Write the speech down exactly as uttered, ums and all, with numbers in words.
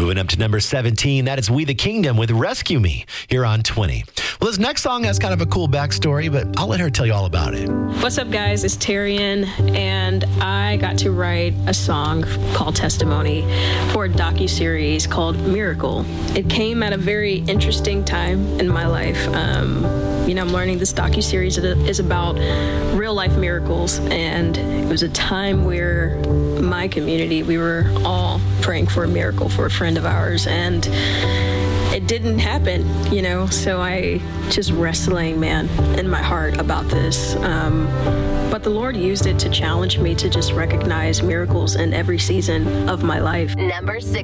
Moving up to number seventeen, that is We the Kingdom with Rescue Me here on twenty. Well, this next song has kind of a cool backstory, but I'll let her tell you all about it. What's up, guys? It's Terrian, and I got to write a song called Testimony for a docuseries called Miracle. It came at a very interesting time in my life. Um, you know, I'm learning this docuseries is about real-life miracles, and it was a time where my community, we were all praying for a miracle for a friend of ours, and it didn't happen, you know, so I just wrestling, man, in my heart about this. Um, but the Lord used it to challenge me to just recognize miracles in every season of my life. Number six.